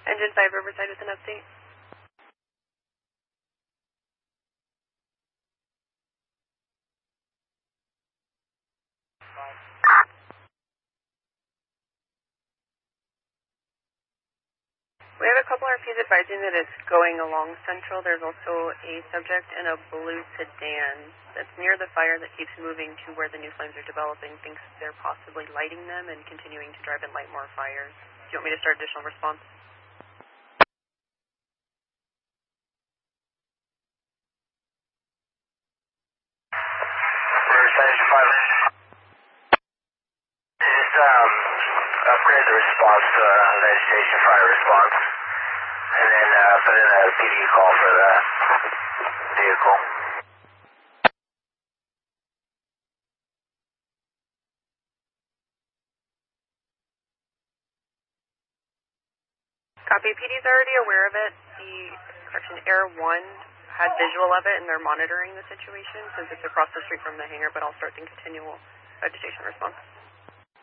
Engine 5 Riverside with an update. We have a couple RPs advising that it's going along Central. There's also a subject in a blue sedan that's near the fire that keeps moving to where the new flames are developing, thinks they're possibly lighting them and continuing to drive and light more fires. Do you want me to start additional response? Upgrade the response to United Station Fire response, and then put in a PD call for the vehicle. Copy. PD's already aware of it. Air 1 had visual of it, and they're monitoring the situation since it's across the street from the hangar, but I'll start the continual vegetation response.